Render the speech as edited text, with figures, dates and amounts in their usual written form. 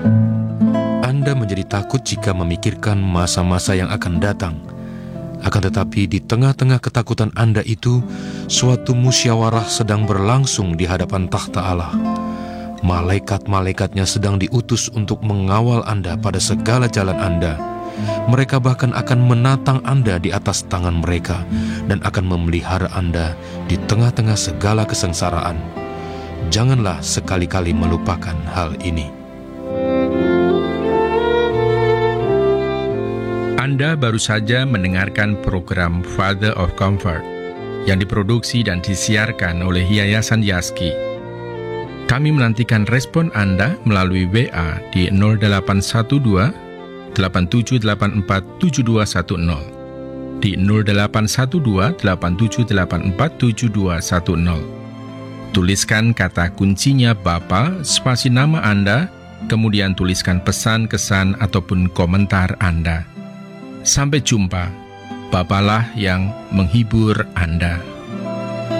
Anda menjadi takut jika memikirkan masa-masa yang akan datang. Akan tetapi di tengah-tengah ketakutan Anda itu, suatu musyawarah sedang berlangsung di hadapan takhta Allah. Malaikat-malaikatnya sedang diutus untuk mengawal Anda pada segala jalan Anda. Mereka bahkan akan menatang Anda di atas tangan mereka dan akan memelihara Anda di tengah-tengah segala kesengsaraan. Janganlah sekali-kali melupakan hal ini. Anda baru saja mendengarkan program Father of Comfort yang diproduksi dan disiarkan oleh Yayasan Yaski. Kami menantikan respon Anda melalui WA di 0812 8784 7210, di 0812 8784 7210. Tuliskan kata kuncinya Bapa, spasi nama Anda, kemudian tuliskan pesan, kesan, ataupun komentar Anda. Sampai jumpa, Bapalah yang menghibur Anda.